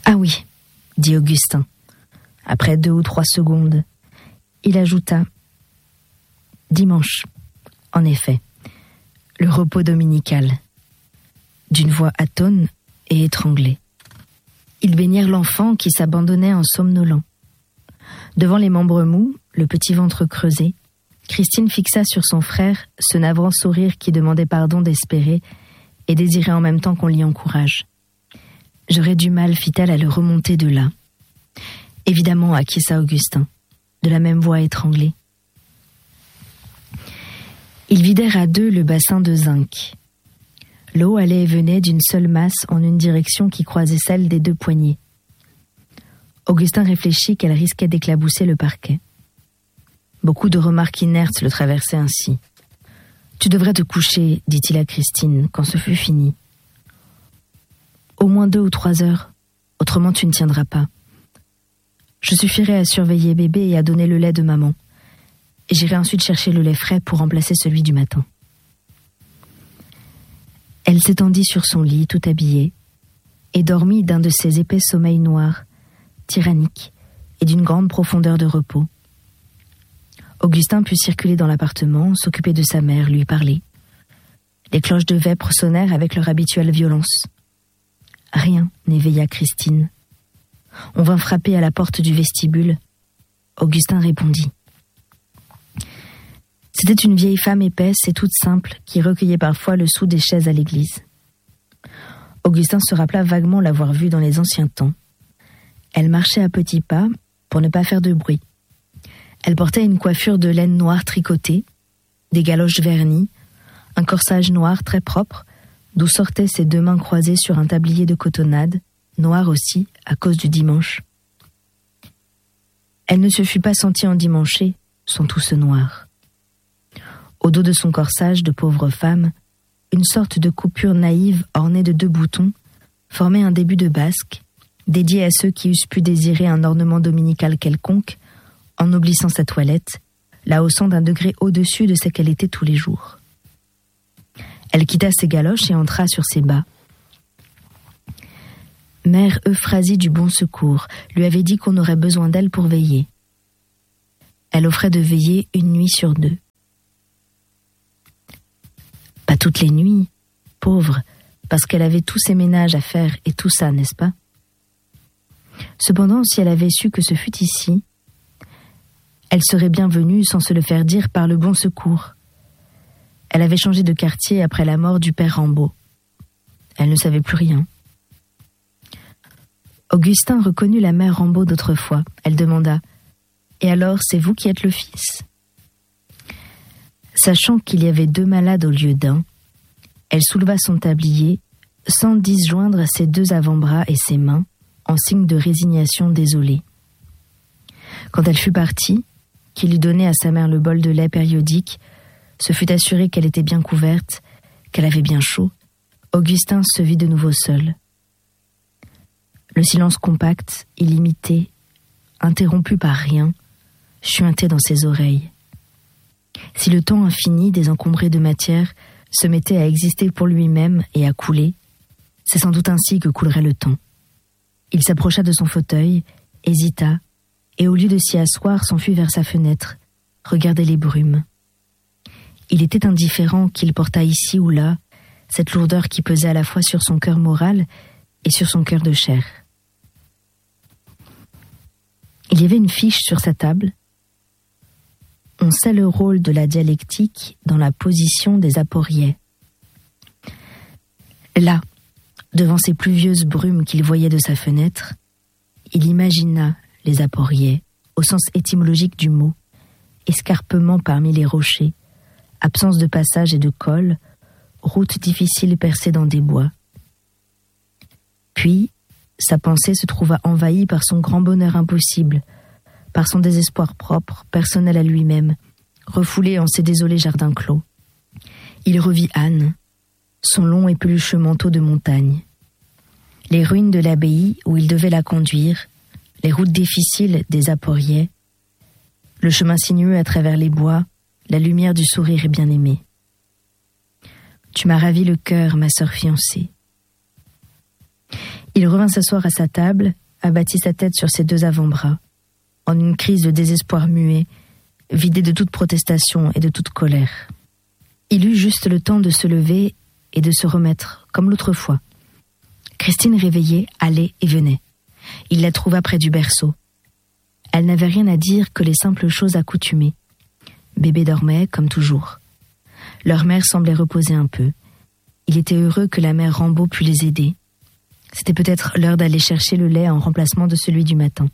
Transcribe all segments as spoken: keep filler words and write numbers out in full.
Ah oui, dit Augustin. Après deux ou trois secondes, il ajouta « Dimanche, en effet, le repos dominical », d'une voix atone et étranglée. Ils baignèrent l'enfant qui s'abandonnait en somnolant. Devant les membres mous, le petit ventre creusé, Christine fixa sur son frère ce navrant sourire qui demandait pardon d'espérer et désirait en même temps qu'on l'y encourage. « J'aurais du mal, fit-elle, à le remonter de là. » Évidemment, acquiesça Augustin, de la même voix étranglée. Ils vidèrent à deux le bassin de zinc. L'eau allait et venait d'une seule masse en une direction qui croisait celle des deux poignées. Augustin réfléchit qu'elle risquait d'éclabousser le parquet. Beaucoup de remarques inertes le traversaient ainsi. « Tu devrais te coucher, dit-il à Christine, quand ce fut fini. Au moins deux ou trois heures, autrement tu ne tiendras pas. Je suffirai à surveiller bébé et à donner le lait de maman. Et j'irai ensuite chercher le lait frais pour remplacer celui du matin. » Elle s'étendit sur son lit, tout habillée, et dormit d'un de ces épais sommeils noirs, tyranniques, et d'une grande profondeur de repos. Augustin put circuler dans l'appartement, s'occuper de sa mère, lui parler. Les cloches de vêpres sonnèrent avec leur habituelle violence. Rien n'éveilla Christine. On vint frapper à la porte du vestibule. Augustin répondit. C'était une vieille femme épaisse et toute simple qui recueillait parfois le sou des chaises à l'église. Augustin se rappela vaguement l'avoir vue dans les anciens temps. Elle marchait à petits pas pour ne pas faire de bruit. Elle portait une coiffure de laine noire tricotée, des galoches vernies, un corsage noir très propre, d'où sortaient ses deux mains croisées sur un tablier de cotonnade, noir aussi à cause du dimanche. Elle ne se fut pas sentie endimanchée, son tout ce noir. Au dos de son corsage de pauvre femme, une sorte de coupure naïve ornée de deux boutons formait un début de basque, dédié à ceux qui eussent pu désirer un ornement dominical quelconque, en oublissant sa toilette, la haussant d'un degré au-dessus de ce qu'elle était tous les jours. Elle quitta ses galoches et entra sur ses bas. Mère Euphrasie du Bon Secours lui avait dit qu'on aurait besoin d'elle pour veiller. Elle offrait de veiller une nuit sur deux. Pas toutes les nuits, pauvre, parce qu'elle avait tous ses ménages à faire et tout ça, n'est-ce pas? Cependant, si elle avait su que ce fût ici, elle serait bienvenue sans se le faire dire par le Bon Secours. Elle avait changé de quartier après la mort du père Rambaud. Elle ne savait plus rien. Augustin reconnut la mère Rambaud d'autrefois. Elle demanda « Et alors, c'est vous qui êtes le fils ?» Sachant qu'il y avait deux malades au lieu d'un, elle souleva son tablier sans disjoindre ses deux avant-bras et ses mains en signe de résignation désolée. Quand elle fut partie, qu'il eut donné à sa mère le bol de lait périodique, se fut assuré qu'elle était bien couverte, qu'elle avait bien chaud, Augustin se vit de nouveau seul. Le silence compact, illimité, interrompu par rien, chuintait dans ses oreilles. Si le temps infini, désencombré de matière, se mettait à exister pour lui-même et à couler, c'est sans doute ainsi que coulerait le temps. Il s'approcha de son fauteuil, hésita, et au lieu de s'y asseoir, s'enfuit vers sa fenêtre, regardait les brumes. Il était indifférent qu'il portât ici ou là cette lourdeur qui pesait à la fois sur son cœur moral et sur son cœur de chair. Il y avait une fiche sur sa table. On sait le rôle de la dialectique dans la position des aporiets. Là, devant ces pluvieuses brumes qu'il voyait de sa fenêtre, il imagina les aporiets, au sens étymologique du mot, escarpement parmi les rochers, absence de passage et de col, route difficile percée dans des bois. Puis, sa pensée se trouva envahie par son grand bonheur impossible, par son désespoir propre, personnel à lui-même, refoulé en ces désolés jardins clos. Il revit Anne, son long et pelucheux manteau de montagne, les ruines de l'abbaye où il devait la conduire, les routes difficiles des aporiets, le chemin sinueux à travers les bois, la lumière du sourire bien-aimé. Tu m'as ravi le cœur, ma sœur fiancée. Il revint s'asseoir à sa table, abattit sa tête sur ses deux avant-bras, en une crise de désespoir muet, vidé de toute protestation et de toute colère. Il eut juste le temps de se lever et de se remettre, comme l'autre fois. Christine, réveillée, allait et venait. Il la trouva près du berceau. Elle n'avait rien à dire que les simples choses accoutumées. Bébé dormait, comme toujours. Leur mère semblait reposer un peu. Il était heureux que la mère Rambaud pût les aider. C'était peut-être l'heure d'aller chercher le lait en remplacement de celui du matin.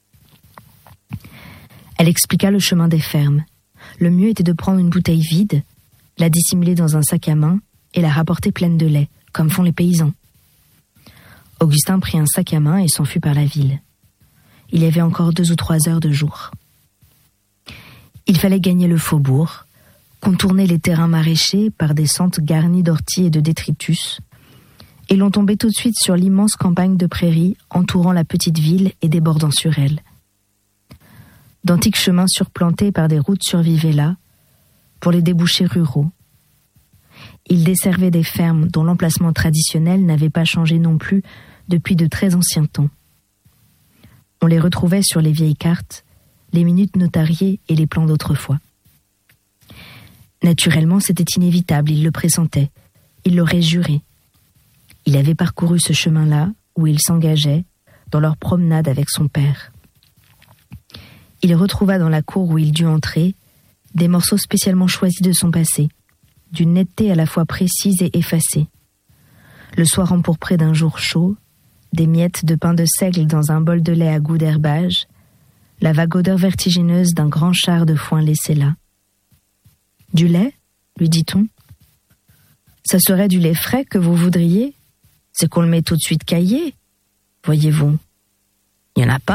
Elle expliqua le chemin des fermes. Le mieux était de prendre une bouteille vide, la dissimuler dans un sac à main et la rapporter pleine de lait, comme font les paysans. Augustin prit un sac à main et s'enfuit par la ville. Il y avait encore deux ou trois heures de jour. Il fallait gagner le faubourg, contourner les terrains maraîchers par des sentes garnies d'orties et de détritus, et l'on tombait tout de suite sur l'immense campagne de prairies entourant la petite ville et débordant sur elle. D'antiques chemins surplantés par des routes survivaient là, pour les débouchés ruraux. Ils desservaient des fermes dont l'emplacement traditionnel n'avait pas changé non plus depuis de très anciens temps. On les retrouvait sur les vieilles cartes, les minutes notariées et les plans d'autrefois. Naturellement, c'était inévitable, il le pressentait, il l'aurait juré. Il avait parcouru ce chemin-là où il s'engageait dans leur promenade avec son père. Il retrouva dans la cour où il dut entrer des morceaux spécialement choisis de son passé, d'une netteté à la fois précise et effacée. Le soir empourpré d'un jour chaud, des miettes de pain de seigle dans un bol de lait à goût d'herbage, la vague odeur vertigineuse d'un grand char de foin laissé là. « Du lait ?» lui dit-on. « Ça serait du lait frais que vous voudriez ? C'est qu'on le met tout de suite caillé. Voyez-vous, il n'y en a pas. »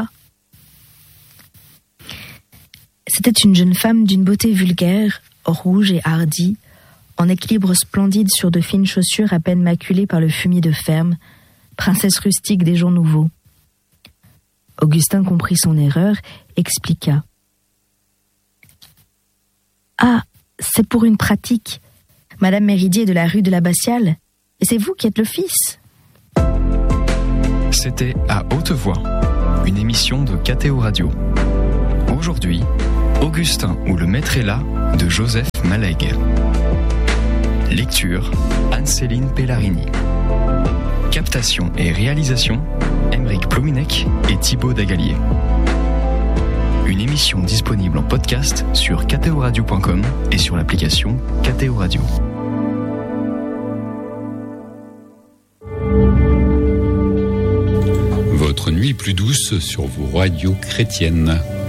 C'était une jeune femme d'une beauté vulgaire, rouge et hardie, en équilibre splendide sur de fines chaussures à peine maculées par le fumier de ferme, princesse rustique des jours nouveaux. Augustin comprit son erreur, expliqua. « Ah, c'est pour une pratique. Madame Méridier de la rue de l'Abbatiale, et c'est vous qui êtes le fils. » C'était À Haute Voix, une émission de K T O Radio. Aujourd'hui, Augustin ou le maître est là de Joseph Malègue. Lecture, Anne-Céline Pellarini. Captation et réalisation, Aymeric Plouinec et Thibaut Dagalier. Une émission disponible en podcast sur k t o radio point com et sur l'application K T O Radio. Votre nuit plus douce sur vos radios chrétiennes.